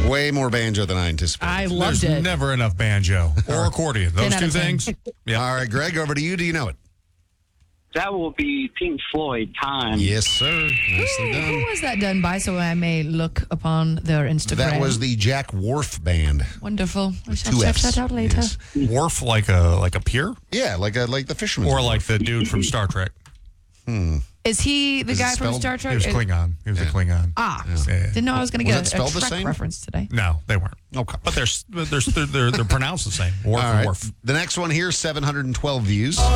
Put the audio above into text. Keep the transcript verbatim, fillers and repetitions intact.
Way more banjo than I anticipated. I loved There's it. never enough banjo or accordion. Those ten out two of ten. things. Yeah. All right, Greg, over to you. Do you know it? That will be Pink Floyd, Time. Yes, sir. Nicely Who done. was that done by? So I may look upon their Instagram. That was the Jack Wharf Band. Wonderful. I shall Two check Fs. that out later. Yes. Wharf like a like a pier, Yeah, like a, like the fisherman. or like the dude from Star Trek. Is he the Is it guy from spelled- Star He Trek? was Is- Klingon. He was Yeah. a Klingon. Ah, Yeah. didn't know I was going to Was get it a, spelled a the Trek same? reference today. No, they weren't. Okay. But they're they're they're they're, they're pronounced the same. Wharf All and right. wharf. The next one here, seven hundred twelve views.